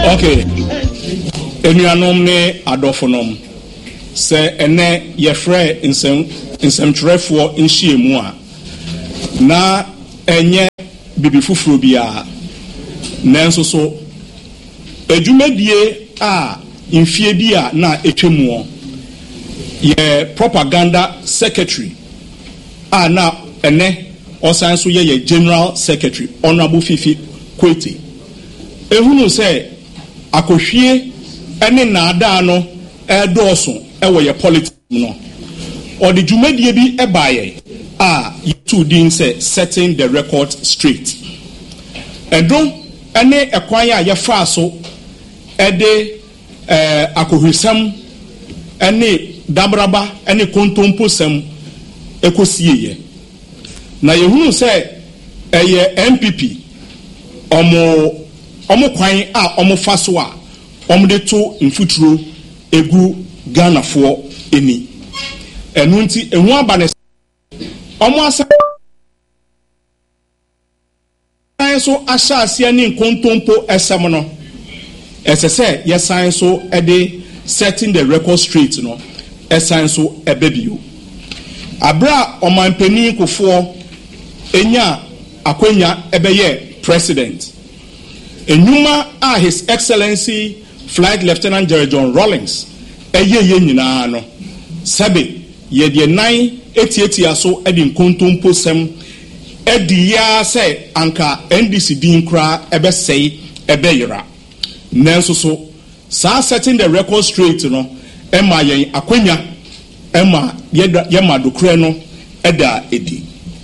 Okay. Enuanom ne adofonom. Se ene yefre nsɛmtwerɛfoɔ nhyiemu a na enye bibi fufuro bia nanso so adwumadie a mfie bi a na etwemu ye propaganda secretary a na ene osan so ye general secretary Honorable Fifi Kwete ehunu se akohwie ene naada no edoso ewo ye politics no or the dwumadie bi ebaye a you din say setting the record straight edon ene ekwan a ye fa so ede akohwisam ene dabraba ene kontompo sem ekosieye na yehunu say eye MPP omo kwan a omo fa so a omo de to mfuturo egu Ghana for eni enu nti ehu abane omo asa so ashase ani nkontompo esem no esese yesan so ede setting the record straight no esan so ebebio abra omanpani kofo enya akwanya ebeye president enyuma a His Excellency Flight Lieutenant Jerry John Rawlings eye nyina no sabe ye de 988 aso edi nkontompo sem edi ya se anka NDC din kra ebe sei ebe yira nanso so sa setting the record straight no ema yen akwanya ema ye madokre no eda edi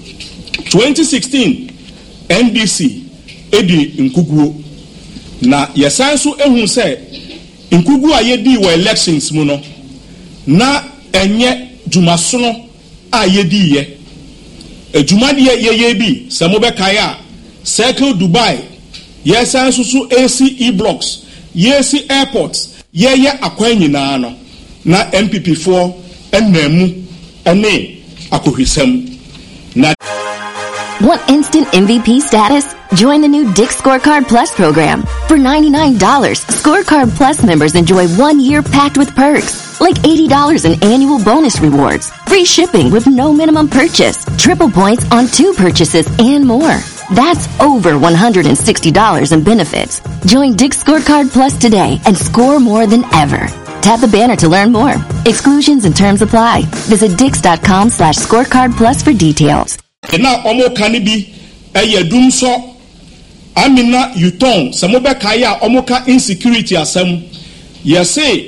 2016 NDC edi nkuguo na yesan so ehun se nkugu a yedi wo elections mu no na enye dwumasono a yedi ye adwumade ye bi samo be kai a Circle Dubai yesan so AC blocks yesi airports ye akwan nyina no na MPP4 enamu ene akohwisam na. Want instant MVP status? Join the new Dick's Scorecard Plus program. For $99, Scorecard Plus members enjoy 1 year packed with perks, like $80 in annual bonus rewards, free shipping with no minimum purchase, triple points on 2 purchases, and more. That's over $160 in benefits. Join Dick's Scorecard Plus today and score more than ever. Tap the banner to learn more. Exclusions and terms apply. Visit Dix.com/scorecard plus for details. Na omo kanibi dum so amina yuton samobe kaya omo ka insecurity asem yese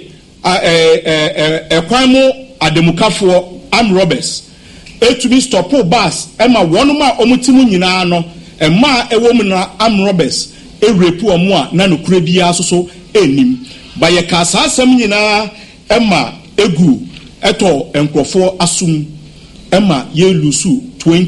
ekwan mu ademukafo am robbers etumi stopo bus ema wonuma omutimu nyina no ema ewom na am robbers erepu omo a na nokure bia so enim ba ye ka asem nyina ema egu eto enkrofo asum ema ye lusu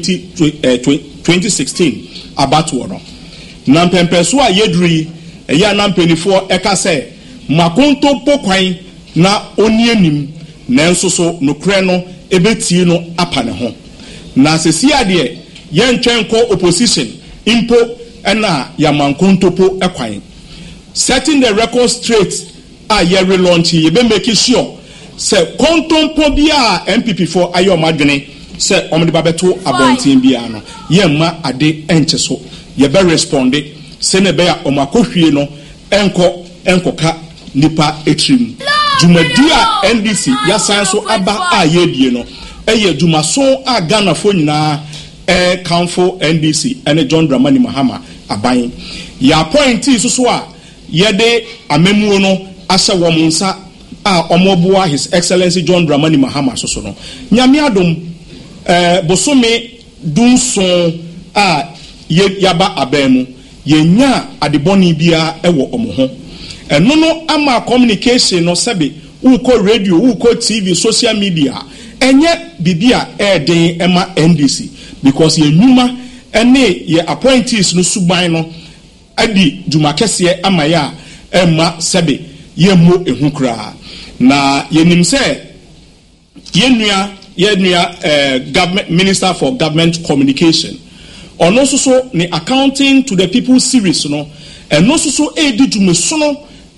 2016 about no na mpempeso a yeduri eya na mpenifo eka se makonto pokwan na onienim nanso so nokre no ebetie no apa ne ho na sesi ade ye ntwenko opposition impo na ya mankonto po ekwan setting the record straight a ye relaunch ye be make sure se kontompo bia MPP4 ayo madwene se omde babeto abontin bia no ye ma ade enche so ye be responde se ne be ya omakohwie no enkoka nipa etrim jumadia NDC ya san so aba a ye die no eye jumaso a Ghana fo nyina council NDC ene John Dramani Mahama aban ya appointee so a ye de amemu no ahye wo munsa a omoboa His Excellency John Dramani Mahama so no nyame adom bosome dunson a yaba abemu yenya adeboni bia ewo omoho eno no ama communication no sebe uko radio uko TV social media enye bibia eden ema NDC because ye nyuma ene ye appointees no suban no adi jumakese ama ya ema sebe ye mo ehukra na yenim se yenua government minister for government communication ono so ni accounting to the people series no eno so edi dwumeso no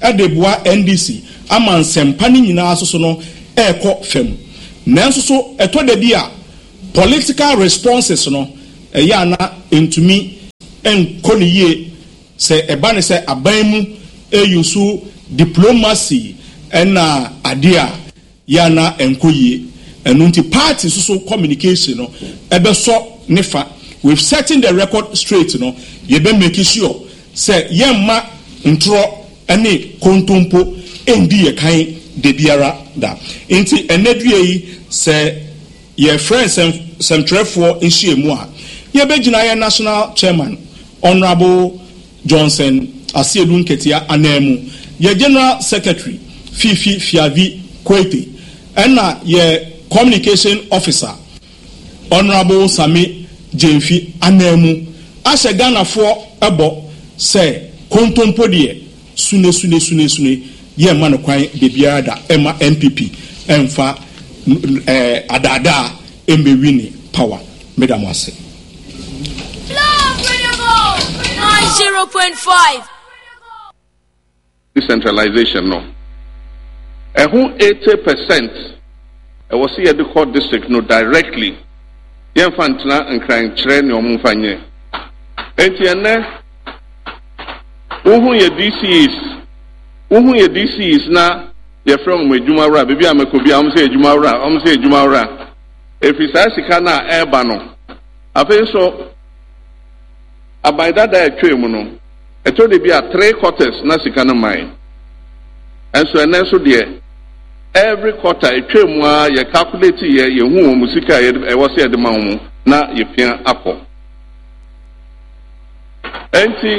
edebua NDC ama nsempa ni nyina so no ekọ fam nanso so eto de bia political responses no eya na entumi enkoniye se eba ne se aban mu eyusu diplomacy ena adea ya na enkoyie enunti party so communication no ebe so nefa we've setting the record straight no ye be make sure say yemma ntro ene kontompo endi ye kan de biara da enti enadue yi say ye friends some trefo nhyiemu a ye be gina ye national chairman Honorable Johnson Asiedu Nketia Anemu ye general secretary Fifi Fiavi Kwete ena ye communication officer Honorable Sami Jemfi Anemu ashe Ghana for ebo say kontompo de sune ye man kwan de biara da ema MPP emfa adada embe wini power madam wase 90.5 decentralization no who 80% was here the court district no directly yemfantna and crying chere ne omfanye entiene who ye DCs na ye from medjuma ra bebi amekobi am say edjuma ra efisa sika na eba no afen so abaida da etwemu no eto de bia 3 quarters na sika no mai enso enenso de every quarter etwemu a ye calculate ye hu mu sika e wo se de ma mu na ye pia akọ enti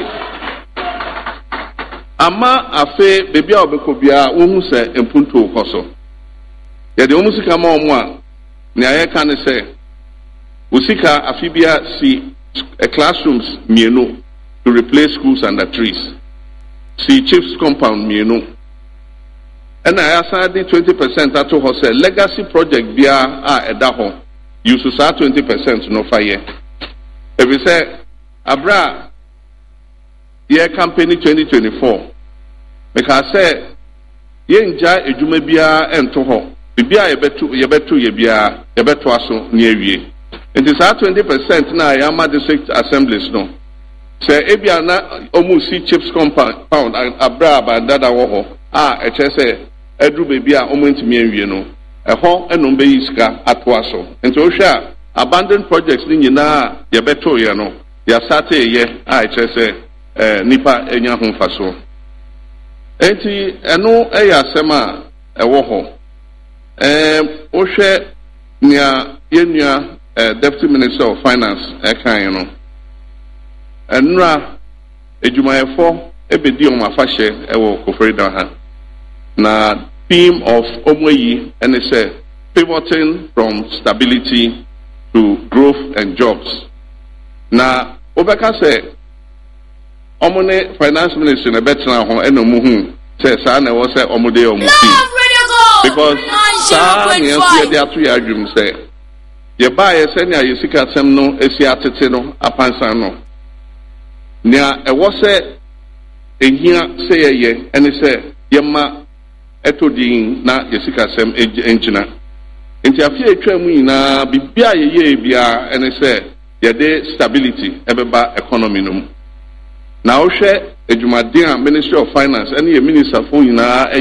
ama afe bebi a obekobia wo hu se empunto koso ye de omu sika ma omu a ne aye ka ne se usika afibia si classrooms mienu to replace schools under trees. See chief's compound mienu. And I asked 20% at all say legacy project bia edaho. You should start 20% no fire. If we say abra year company 2024. Because say yenja ejume bia entoho. Bibia yebetu aso niewie. It is at 20% na Yama district assemblies no. Say ebia na omusi chiefs compound abra abandada wo say edru baby a omuntimi anwie no. Eho enombe yiska atwaso. Enti o hwa abandoned projects ni nyina yebeto ye no. Ya sate ye say nipa enya ho mfaso. Enti eno eya asema ewo ho. O hwe nia yenua Deputy Minister of Finance Ekayeno Enra Ejumayefo ebedi on afashe ewo Koforida ha na theme of Omweyi and say pivoting from stability to growth and jobs na obeka say omone finance minister na betra ho enomu hu say sa na wo say omode omusi because sa ne nso de atu ya adwum say ye ba ye senia yesika sem no esi atete no apansan no nia ewo se ehia se ye ene se yema etodin na yesika sem engina enti afia etwa mu nyina bibia ye bia ene se ye de stability ebeba economy no na wo hwe edwumaden a Ministry of Finance ene ye minister fo nyina